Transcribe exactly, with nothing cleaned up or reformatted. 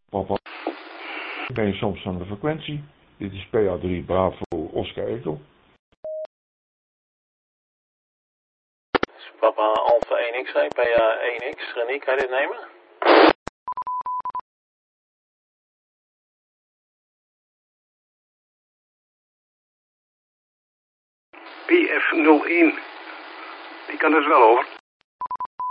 Papa, ik ben soms van de frequentie. Dit is P A drie Bravo Oscar Echo. Papa Alpha één X, P A één X. René, kan je dit nemen? P F nul één. Die kan het wel over.